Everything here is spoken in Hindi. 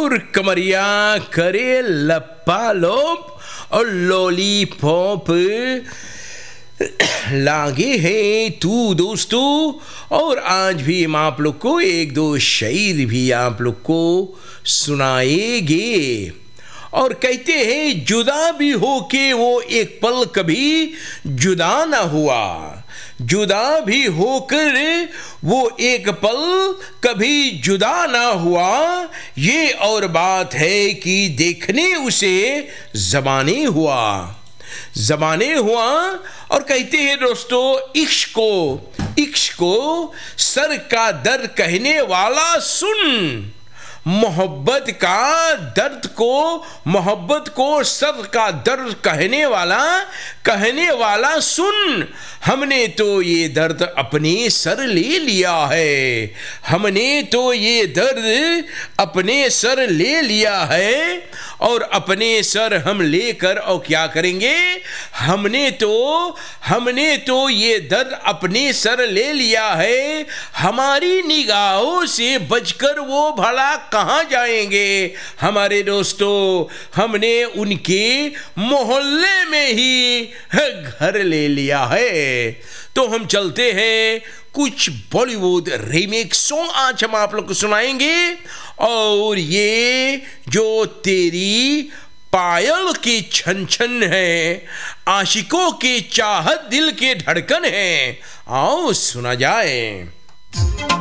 और कमरिया करे लपालोप और लॉलीपॉप लागे हैं तू दोस्तों। और आज भी हम आप लोग को एक दो शायर भी आप लोग को सुनाएंगे। और कहते हैं जुदा भी हो के वो एक पल कभी जुदा ना हुआ, जुदा भी होकर वो एक पल कभी जुदा ना हुआ। ये और बात है कि देखने उसे ज़माने हुआ, ज़माने हुआ। और कहते हैं दोस्तों इश्क को सर का दर्द कहने वाला सुन, मोहब्बत को सर का दर्द कहने वाला सुन। हमने तो ये दर्द अपने सर ले लिया है, हमने तो ये दर्द अपने सर ले लिया है। और अपने सर हम लेकर और क्या करेंगे, हमने तो ये दर्द अपने सर ले लिया है। हमारी निगाहों से बचकर वो भला कहाँ जाएंगे हमारे दोस्तों, हमने उनके मोहल्ले में ही घर ले लिया है। तो हम चलते हैं कुछ बॉलीवुड रीमेक सॉन्ग आज हम आप लोग को सुनाएंगे। और ये जो तेरी पायल की छन छन है, आशिकों के चाहत दिल के धड़कन है, आओ सुना जाए।